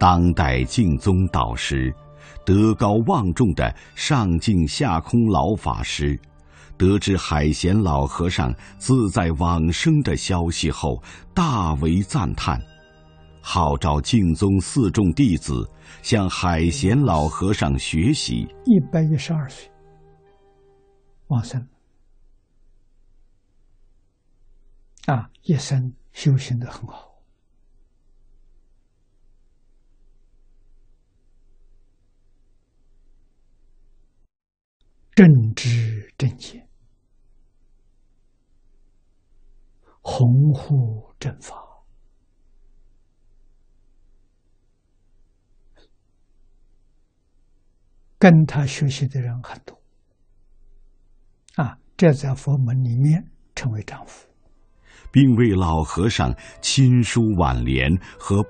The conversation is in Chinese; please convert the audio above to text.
当代净宗导师，德高望重的上净下空老法师，得知海贤老和尚自在往生的消息后，大为赞叹，号召净宗四众弟子向海贤老和尚学习。 112岁往生一生修行得很好。正知正见，弘护正法，跟他学习的人很多这在佛门里面成为丈夫， 并为老和尚亲书挽联和